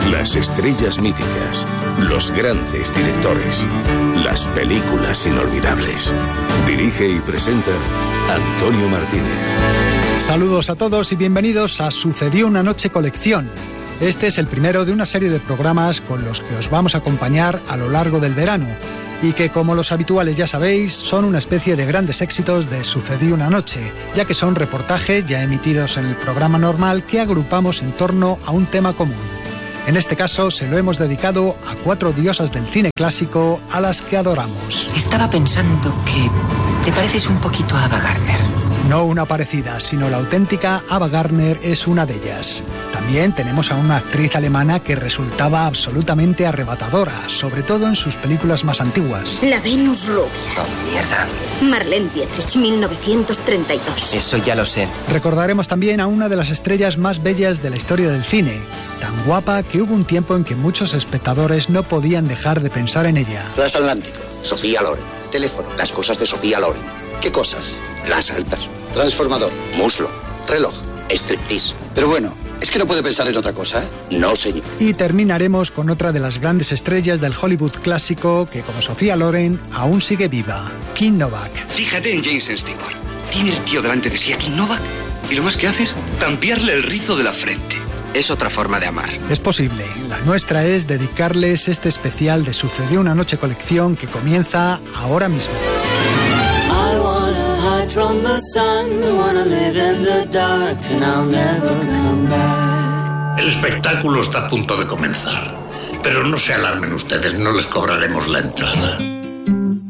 Las estrellas míticas, los grandes directores, las películas inolvidables. Dirige y presenta Antonio Martínez. Saludos a todos y bienvenidos a Sucedió una noche colección. Este es el primero de una serie de programas con los que os vamos a acompañar a lo largo del verano y que, como los habituales ya sabéis, son una especie de grandes éxitos de Sucedió una noche, ya que son reportajes ya emitidos en el programa normal que agrupamos en torno a un tema común. En este caso se lo hemos dedicado a 4 diosas del cine clásico a las que adoramos. Estaba pensando que te pareces un poquito a Ava Gardner. No una parecida, sino la auténtica Ava Gardner es una de ellas. También tenemos a una actriz alemana que resultaba absolutamente arrebatadora, sobre todo en sus películas más antiguas. La Venus rubia. Oh, mierda. Marlene Dietrich, 1932. Eso ya lo sé. Recordaremos también a una de las estrellas más bellas de la historia del cine, tan guapa que hubo un tiempo en que muchos espectadores no podían dejar de pensar en ella. Transatlántico. Sofía Loren. Teléfono. Las cosas de Sofía Loren. ¿Qué cosas? Las altas. Transformador. Muslo. Reloj. Striptease. Pero bueno, es que no puede pensar en otra cosa, ¿eh? No, señor. Y terminaremos con otra de las grandes estrellas del Hollywood clásico que, como Sofía Loren, aún sigue viva, Kim Novak. Fíjate en James Stewart. Tiene el tío delante de sí a Kim Novak y lo más que hace es cambiarle el rizo de la frente. Es otra forma de amar. Es posible. La nuestra es dedicarles este especial de Sucedió una noche colección que comienza ahora mismo. From the sun, wanna live in the dark, and I'll never come back. El espectáculo está a punto de comenzar, pero no se alarmen ustedes, no les cobraremos la entrada.